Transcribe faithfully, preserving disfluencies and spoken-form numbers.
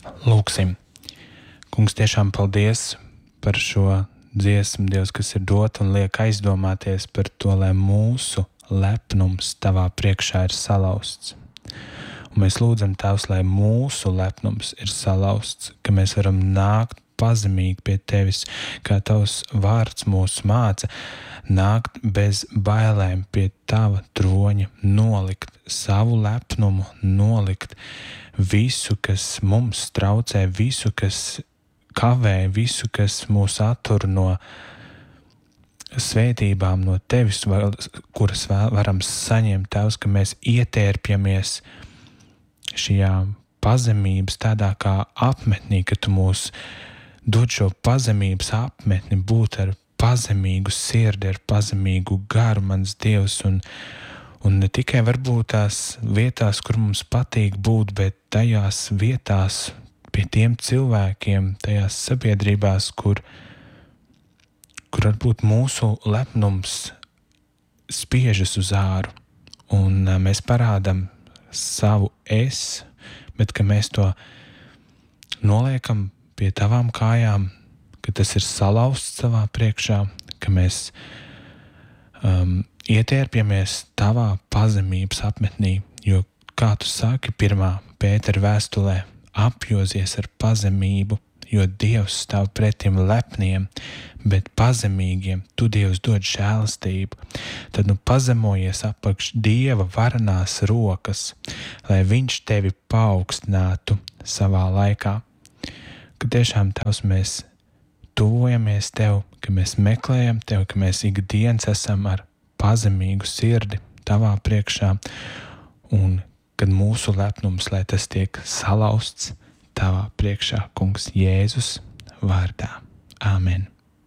Lūksim. Kungs, tiešām paldies par šo dziesmu, Dievs, kas ir dota un liek aizdomāties par to, lai mūsu lepnums tavā priekšā ir salauzts. Un mēs lūdzam, Tēvs, lai mūsu lepnums ir salauzts, ka mēs varam nākt pazemīgi pie Tevis, kā Tavs vārds mūs māca, nākt bez bailēm pie Tava troņa, nolikt savu lepnumu, nolikt visu, kas mums traucē, visu, kas kavē, visu, kas mūs attur no svētībām, no Tevis, kuras varam saņemt, Tēvs, ka mēs ietērpjamies šajā pazemības tādā kā apmetnī, ka Tu mūs dod šo pazemības apmetni, būt ar pazemīgu sirdi, ar pazemīgu garu, mans Dievs, un, un ne tikai varbūt tās vietās, kur mums patīk būt, bet tajās vietās pie tiem cilvēkiem, tajās sabiedrībās, kur, kur varbūt mūsu lepnums spiežas uz āru, un mēs parādam savu es, bet ka mēs to noliekam pie Tavām kājām, ka tas ir salauzts Tavā priekšā, ka mēs um, ietērpjamies Tavā pazemības apmetnī, jo, kā Tu saki, pirmā Pētera vēstulē, apjozies ar pazemību, jo Dievs stāv pretim lepniem, bet pazemīgiem Tu, Dievs, dod žēlastību. Tad nu pazemojies apakš Dieva varenās rokas, lai Viņš Tevi paaugstinātu savā laikā. Ka tiešām, Tavs, mēs tuvojamies Tev, ka mēs meklējam Tev, ka mēs ikdienas esam ar pazemīgu sirdi Tavā priekšā, un kad mūsu lepnums, lai tas tiek salauzts Tavā priekšā, Kungs, Jēzus vārdā. Āmen.